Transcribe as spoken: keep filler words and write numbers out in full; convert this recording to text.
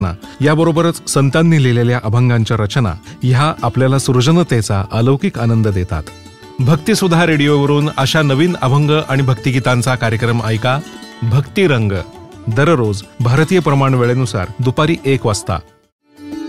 याबरोबरच संतांनी लिहिलेल्या अभंगांच्या रचना ह्या आपल्याला सृजनतेचा अलौकिक आनंद देतात. भक्तिसुधा रेडिओवरून अशा नवीन अभंग आणि भक्तिगीतांचा कार्यक्रम ऐका. भक्तिरंग दररोज भारतीय प्रमाण वेळेनुसार दुपारी एक वाजता